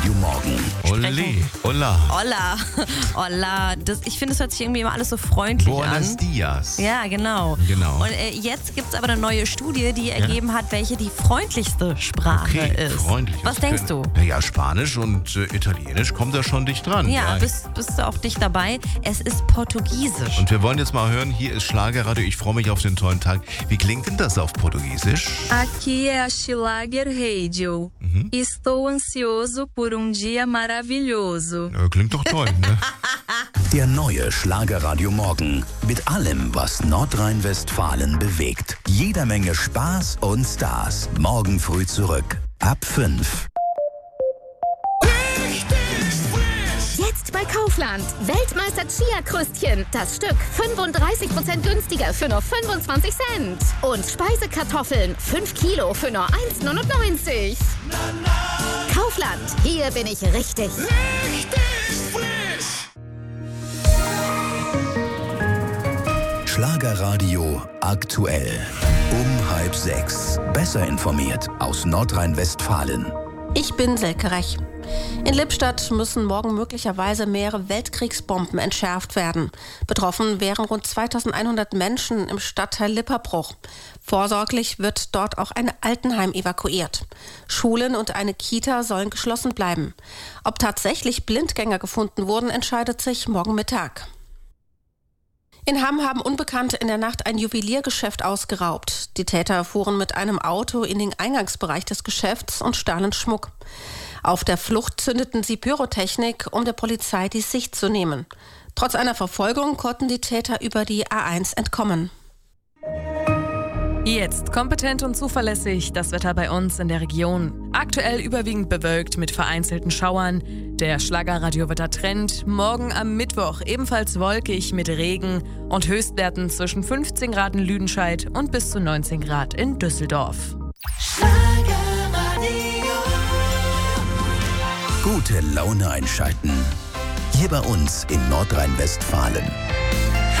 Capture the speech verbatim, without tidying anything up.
Radio Morgen. Ole, hola. Hola, hola. Das, ich finde, es hört sich irgendwie immer alles so freundlich Buenos an. dias. Ja, genau. Genau. Und äh, jetzt gibt es aber eine neue Studie, die ergeben hat, welche die freundlichste Sprache Okay, ist. freundlich. Was denkst du? Naja, Spanisch und äh, Italienisch kommt da schon dicht dran. Ja, bist, bist du auch dicht dabei. Es ist Portugiesisch. Und wir wollen jetzt mal hören, hier ist Schlagerradio, ich freue mich auf den tollen Tag. Wie klingt denn das auf Portugiesisch? Aqui é a Schlager Radio. Mhm. Estou ansioso por um dia maravilhoso. Ja, klingt doch toll, ne? Der neue Schlagerradio Morgen. Mit allem, was Nordrhein-Westfalen bewegt. Jeder Menge Spaß und Stars. Morgen früh zurück. Ab fünf. Jetzt bei Kaufland. Weltmeister Chia-Krüstchen. Das Stück fünfunddreißig Prozent günstiger für nur fünfundzwanzig Cent. Und Speisekartoffeln fünf Kilo für nur eins neunundneunzig. Kaufland. Hier bin ich richtig. Schlagerradio aktuell. Um halb sechs. Besser informiert aus Nordrhein-Westfalen. Ich bin Silke Rech. In Lippstadt müssen morgen möglicherweise mehrere Weltkriegsbomben entschärft werden. Betroffen wären rund zweitausendeinhundert Menschen im Stadtteil Lipperbruch. Vorsorglich wird dort auch ein Altenheim evakuiert. Schulen und eine Kita sollen geschlossen bleiben. Ob tatsächlich Blindgänger gefunden wurden, entscheidet sich morgen Mittag. In Hamm haben Unbekannte in der Nacht ein Juweliergeschäft ausgeraubt. Die Täter fuhren mit einem Auto in den Eingangsbereich des Geschäfts und stahlen Schmuck. Auf der Flucht zündeten sie Pyrotechnik, um der Polizei die Sicht zu nehmen. Trotz einer Verfolgung konnten die Täter über die A eins entkommen. Jetzt kompetent und zuverlässig das Wetter bei uns in der Region. Aktuell überwiegend bewölkt mit vereinzelten Schauern. Der Schlagerradio-Wetter-Trend. Morgen am Mittwoch ebenfalls wolkig mit Regen und Höchstwerten zwischen fünfzehn Grad in Lüdenscheid und bis zu neunzehn Grad in Düsseldorf. Gute Laune einschalten. Hier bei uns in Nordrhein-Westfalen.